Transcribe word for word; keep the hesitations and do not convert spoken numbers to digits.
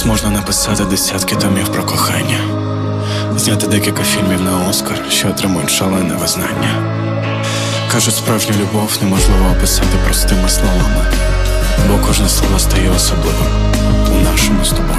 Зараз можна написати десятки томів про кохання, зняти декілька фільмів на Оскар, що отримують шалене визнання. Кажуть, справжню любов неможливо описати простими словами, бо кожне слово стає особливим у нашому з тобою